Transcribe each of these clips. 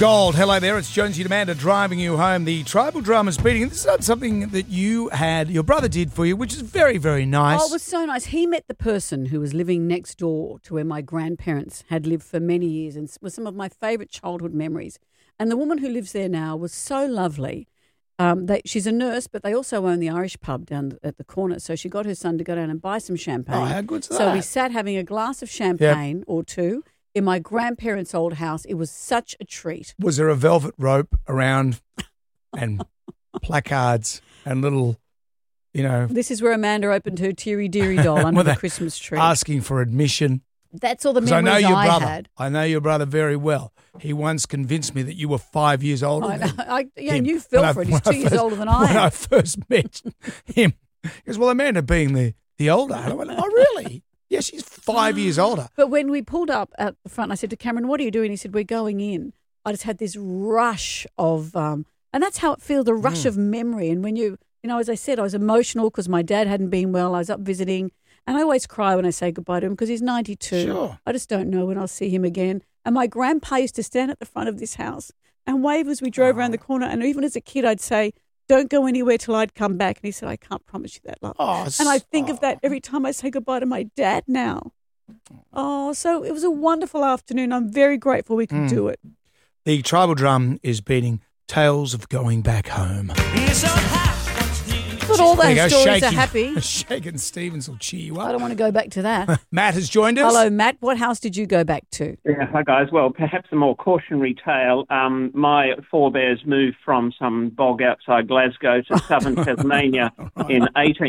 Gold. Hello there, it's Jonesy and Amanda driving you home. The tribal drum is beating. This is not something that your brother did for you, which is very, very nice. Oh, it was so nice. He met the person who was living next door to where my grandparents had lived for many years and was some of my favourite childhood memories. And the woman who lives there now was so lovely. She's a nurse, but they also own the Irish pub down at the corner. So she got her son to go down and buy some champagne. Oh, how good's that? So we sat having a glass of champagne or two in my grandparents' old house. It was such a treat. Was there a velvet rope around and placards and little, This is where Amanda opened her Teary Deary doll under the Christmas tree. Asking for admission. That's all the memories I had. I know your brother very well. He once convinced me that you were 5 years older than him. And you fell for it. He's 2 years older than I am. When I first met him, he goes, well, Amanda being the older. And I went, oh, really? Yeah, she's 5 years older. But when we pulled up at the front, I said to Cameron, what are you doing? He said, we're going in. I just had this rush of, and that's how it feels, the rush of memory. And when as I said, I was emotional because my dad hadn't been well. I was up visiting. And I always cry when I say goodbye to him because he's 92. Sure. I just don't know when I'll see him again. And my grandpa used to stand at the front of this house and wave as we drove around the corner. And even as a kid, I'd say, don't go anywhere till I'd come back. And he said, I can't promise you that, love. And I think of that every time I say goodbye to my dad now. Oh, so it was a wonderful afternoon. I'm very grateful we could do it. The tribal drum is beating Tales of Going Back Home. But all those stories are happy. Shakin' Stevens will cheer you up. I don't want to go back to that. Matt has joined us. Hello, Matt. What house did you go back to? Yeah, hi guys. Well, perhaps a more cautionary tale. My forebears moved from some bog outside Glasgow to southern Tasmania in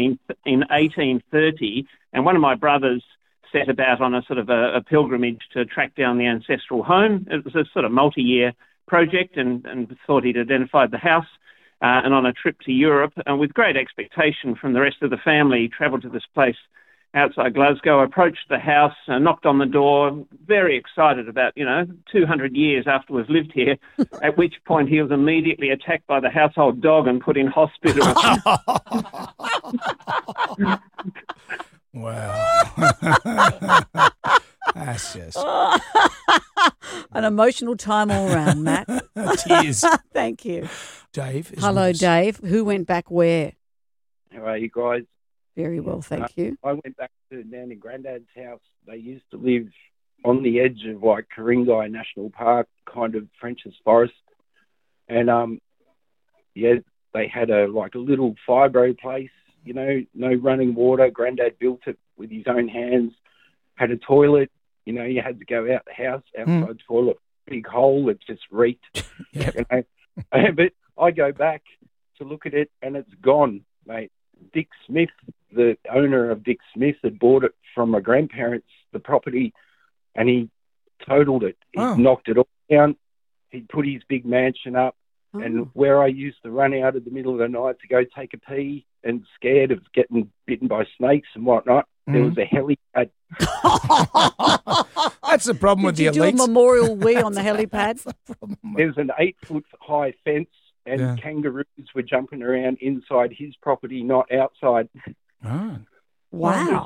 1830, and one of my brothers set about on a sort of a pilgrimage to track down the ancestral home. It was a sort of multi-year project, and thought he'd identified the house. And on a trip to Europe, and with great expectation from the rest of the family, travelled to this place outside Glasgow, approached the house, knocked on the door, very excited about, 200 years after we've lived here, at which point he was immediately attacked by the household dog and put in hospital. Wow. That's just... An emotional time all round, Matt. Cheers. Thank you. Dave. Hello, Dave. Who went back where? How are you guys? Very well, thank you. I went back to Nan and Granddad's house. They used to live on the edge of like Ku-ring-gai National Park, kind of French's Forest. And they had a little fibro place, no running water. Granddad built it with his own hands, had a toilet. You had to go out the house, outside toilet, big hole, it just reeked. But I go back to look at it and it's gone, mate. Dick Smith, the owner of Dick Smith, had bought it from my grandparents, the property, and he totaled it. He knocked it all down. He put his big mansion up, and where I used to run out in the middle of the night to go take a pee and scared of getting bitten by snakes and whatnot, there was a helipad. That's the problem with the elites. Did you do a memorial wee on the helipad? There's an 8-foot high fence, and kangaroos were jumping around inside his property, not outside. Oh. Wow.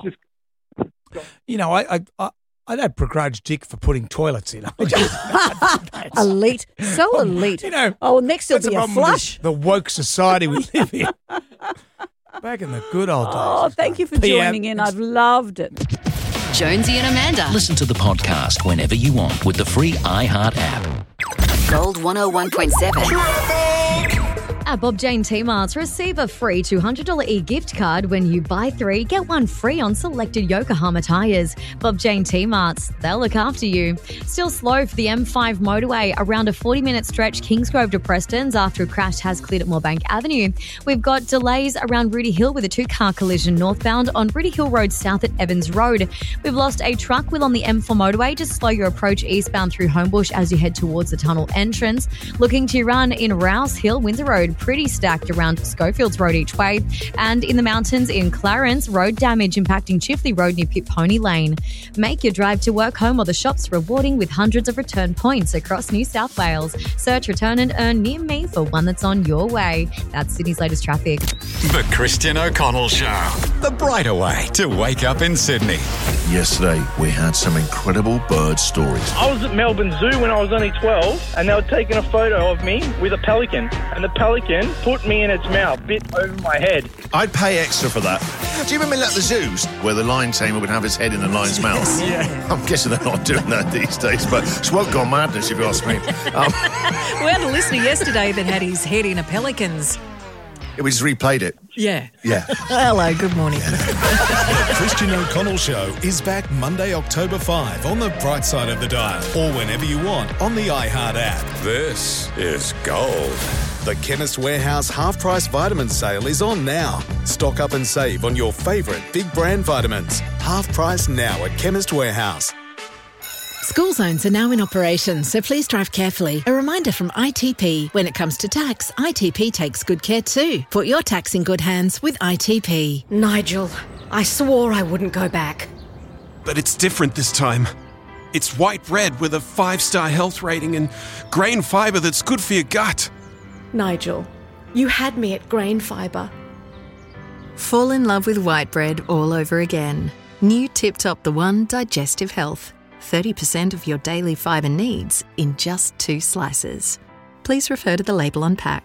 I don't begrudge Dick for putting toilets in. Elite. So elite. Next there'll be a flush. The woke society we live in. Back in the good old days. Oh, thank you for joining in. I've loved it. Jonesy and Amanda. Listen to the podcast whenever you want with the free iHeart app. Gold 101.7. At Bob Jane T-Marts, receive a free $200 e-gift card when you buy 3, get 1 free on selected Yokohama tyres. Bob Jane T-Marts, they'll look after you. Still slow for the M5 motorway, around a 40-minute stretch Kingsgrove to Prestons after a crash has cleared at Moorebank Avenue. We've got delays around Rudy Hill with a 2-car collision northbound on Rudy Hill Road south at Evans Road. We've lost a truck wheel on the M4 motorway. Just slow your approach eastbound through Homebush as you head towards the tunnel entrance. Looking to run in Rouse Hill, Windsor Road, pretty stacked around Schofields Road each way. And in the mountains in Clarence, road damage impacting Chifley Road near Pit Pony Lane. Make your drive to work, home or the shops rewarding with hundreds of return points across New South Wales. Search Return and Earn near me for one that's on your way. That's Sydney's latest traffic. The Christian O'Connell Show. The brighter way to wake up in Sydney. Yesterday, we had some incredible bird stories. I was at Melbourne Zoo when I was only 12, and they were taking a photo of me with a pelican, and the pelican put me in its mouth, bit over my head. I'd pay extra for that. Do you remember at the zoos where the lion tamer would have his head in the lion's mouth? Yeah. I'm guessing they're not doing that these days, but it's woke on madness if you ask me. We had a listener yesterday that had his head in a pelican's. We just replayed it. Yeah. Yeah. Hello, good morning. The Christian O'Connell Show is back Monday, October 5 on the bright side of the dial or whenever you want on the iHeart app. This is gold. The Chemist Warehouse half-price vitamin sale is on now. Stock up and save on your favourite big brand vitamins. Half price now at Chemist Warehouse. School zones are now in operation, so please drive carefully. A reminder from ITP, when it comes to tax, ITP takes good care too. Put your tax in good hands with ITP. Nigel, I swore I wouldn't go back. But it's different this time. It's white bread with a 5-star health rating and grain fibre that's good for your gut. Nigel, you had me at grain fibre. Fall in love with white bread all over again. New Tip Top The One Digestive Health. 30% of your daily fibre needs in just 2 slices. Please refer to the label on pack.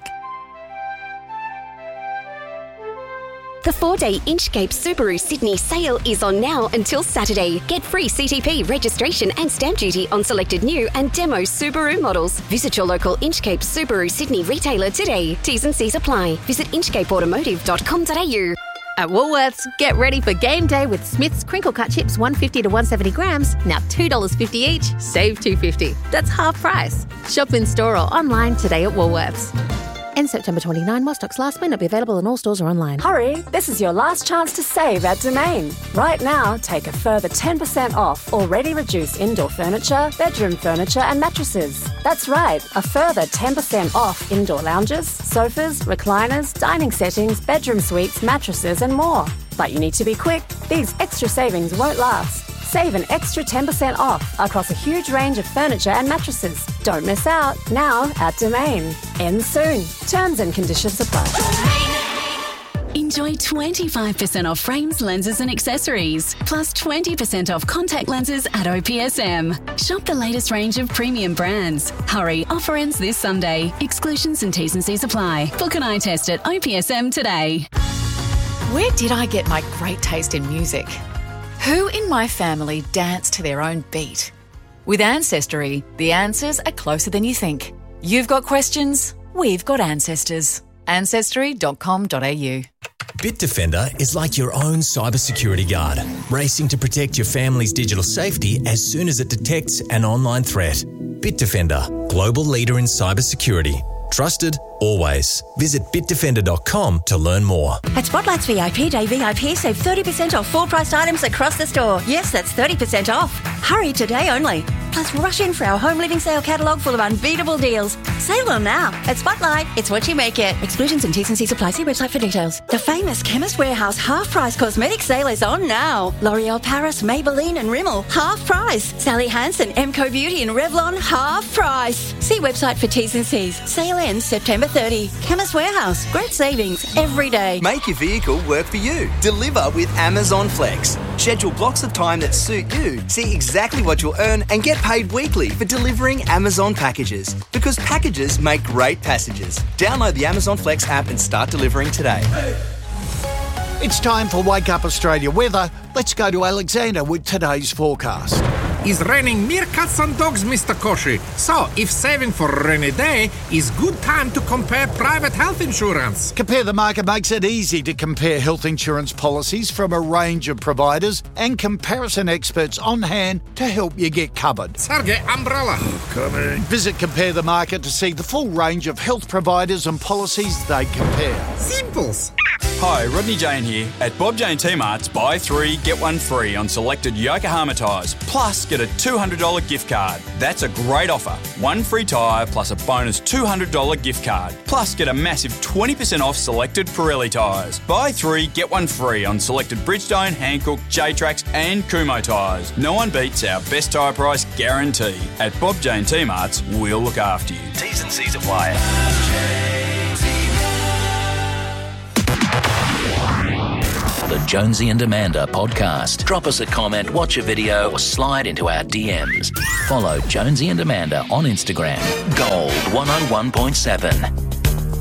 The 4-day Inchcape Subaru Sydney sale is on now until Saturday. Get free CTP registration and stamp duty on selected new and demo Subaru models. Visit your local Inchcape Subaru Sydney retailer today. T's and C's apply. Visit inchcapeautomotive.com.au. At Woolworths, get ready for game day with Smith's crinkle cut chips 150 to 170 grams, now $2.50 each, save $2.50. That's half price. Shop in store or online today at Woolworths. End September 29 while stocks last, may not be available in all stores or online. Hurry, this is your last chance to save at Domain. Right now, take a further 10% off already reduced indoor furniture, bedroom furniture and mattresses. That's right, a further 10% off indoor lounges, sofas, recliners, dining settings, bedroom suites, mattresses and more. But you need to be quick. These extra savings won't last. Save an extra 10% off across a huge range of furniture and mattresses. Don't miss out. Now at Domain. Ends soon. Terms and conditions apply. Enjoy 25% off frames, lenses and accessories, plus 20% off contact lenses at OPSM. Shop the latest range of premium brands. Hurry, offer ends this Sunday. Exclusions and T's and C's apply. Book an eye test at OPSM today. Where did I get my great taste in music? Who in my family dance to their own beat? With Ancestry, the answers are closer than you think. You've got questions, we've got ancestors. Ancestry.com.au. Bitdefender is like your own cybersecurity guard, racing to protect your family's digital safety as soon as it detects an online threat. Bitdefender, global leader in cybersecurity. Trusted, always. Visit bitdefender.com to learn more. At Spotlight's VIP Day VIP, save 30% off full-priced items across the store. Yes, that's 30% off. Hurry, today only. Plus, rush in for our home living sale catalogue full of unbeatable deals. Save them now. At Spotlight, it's what you make it. Exclusions and T's and C's apply. See website for details. The famous Chemist Warehouse half-price cosmetic sale is on now. L'Oreal Paris, Maybelline and Rimmel, half price. Sally Hansen, Emco Beauty and Revlon, half price. See website for T's and C's. Sale ends September 30. Chemist Warehouse. Great savings every day. Make your vehicle work for you. Deliver with Amazon Flex. Schedule blocks of time that suit you. See exactly what you'll earn and get paid weekly for delivering Amazon packages. Because packages make great passages. Download the Amazon Flex app and start delivering today. It's time for Wake Up Australia weather. Let's go to Alexander with today's forecast. It's raining meerkats and dogs, Mr. Koshi. So, if saving for a rainy day is good time to compare private health insurance. Compare the Market makes it easy to compare health insurance policies from a range of providers and comparison experts on hand to help you get covered. Sergey, umbrella. Coming. Visit Compare the Market to see the full range of health providers and policies they compare. Simples. Hi, Rodney Jane here. At Bob Jane T-Mart's, buy 3, get 1 free on selected Yokohama tyres, plus get a $200 gift card. That's a great offer. 1 free tyre plus a bonus $200 gift card. Plus get a massive 20% off selected Pirelli tyres. Buy 3, get 1 free on selected Bridgestone, Hankook, J-Trax and Kumho tyres. No one beats our best tyre price guarantee. At Bob Jane T-Mart's, we'll look after you. T's and C's apply. the Jonesy and Amanda podcast. Drop us a comment, watch a video, or slide into our DMs. Follow Jonesy and Amanda on Instagram. Gold 101.7.